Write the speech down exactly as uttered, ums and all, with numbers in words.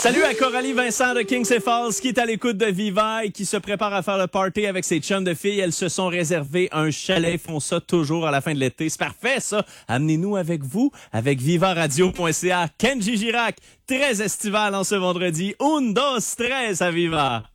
Salut à Coralie Vincent de Kings Falls qui est à l'écoute de Viva et qui se prépare à faire le party avec ses chums de filles. Elles se sont réservées un chalet, font ça toujours à la fin de l'été. C'est parfait ça. Amenez-nous avec vous avec viva radio point c a. Kenji Girac, très estival en ce vendredi. Un, dos, tres à Viva.